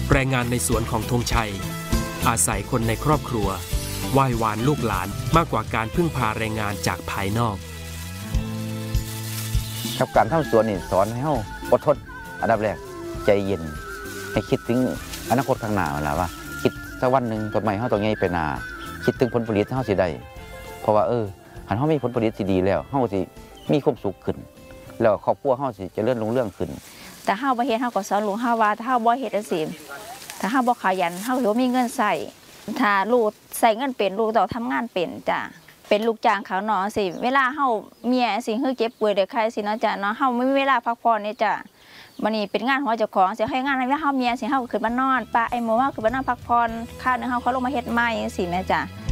แรงงานในสวนของธงชัยอาศัยคนในครอบครัวไหว้วานลูกหลานมากกว่าการพึ่งพาแรงงานจากภายนอกครับการทำสวนนี่สอนให้เราอดทนอันดับแรกใจเย็นให้คิดถึงอนาคตข้างหน้าแล้วว่าคิดสักวันหนึ่งต้นไม้เราต้องใหญ่ไปนาคิดถึงผลผลิตเราสิได้เพราะว่าหันเรามีผลผลิตที่ดีแล้วเราสิมีความสุขขึ้นแล้วครอบครัวเราสิเจริญรุ่งเรืองขึ้นแต่เราบ่เฮ็ดเราก็สอนลูกเราว่าถ้าเราบ่เฮ็ดจังซี่ถ้าเราบ่ขยันเราสิบ่มีเงินใช้ถ้าลูกใช้เงินเป็นลูกต้องทำงานเป็นจ้ะเป็นลูกจ้างเขาเนาะสิเวลาเฮาเมียสิเฮาเจ็บป่วยได้ใครสิเนาะจ้ะเนาะเฮาไม่มีเวลาพักผ่อนนี่จ้ะมื้อนี้เป็นงานของเจ้าของสิให้งานให้เฮาเมียสิเฮาขึ้นมานอนป้าไอ้หมูเฮาขึ้นมานอนพักผ่อนค่านึงเฮาเขาลงมาเฮ็ดใหม่จังซี่แม่จ้ะ